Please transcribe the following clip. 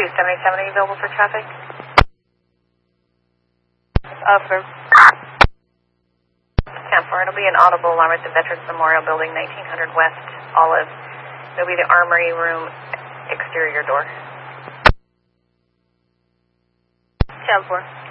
277, are you available for traffic? First. 10-4, it'll be an audible alarm at the Veterans Memorial Building, 1900 West Olive. It'll be the Armory Room exterior door. 10-4.